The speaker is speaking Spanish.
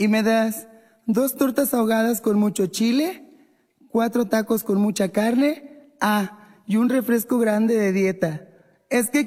¿Y me das 2 tortas ahogadas con mucho chile, 4 tacos con mucha carne? Ah, y un refresco grande de dieta. Es que